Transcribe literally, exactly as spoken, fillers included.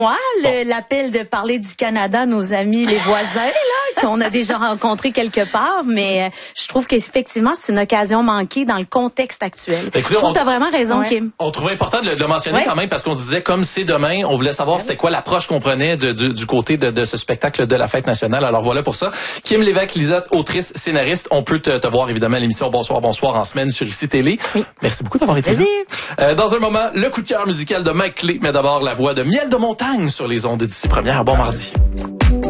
Moi, le, l'appel de parler du Canada, nos amis, les voisins, là, qu'on a déjà rencontrés quelque part, mais euh, je trouve qu'effectivement, c'est une occasion manquée dans le contexte actuel. Écoutez, je trouve on, que tu as vraiment raison, ouais. Kim. On trouvait important de le, de le mentionner ouais. quand même parce qu'on se disait, comme c'est demain, on voulait savoir c'était quoi l'approche qu'on prenait de, du, du côté de, de ce spectacle de la fête nationale. Alors voilà pour ça. Kim Lévesque, Lisotte, autrice, scénariste. On peut te, te voir évidemment à l'émission Bonsoir, Bonsoir en semaine sur Ici Télé. Oui. Merci beaucoup d'avoir été Plaisir. là. Euh, dans un moment, le coup de cœur musical de Mike Clé, mais d'abord la voix de Miel de Montagne sur les ondes d'ici première. Bon mardi.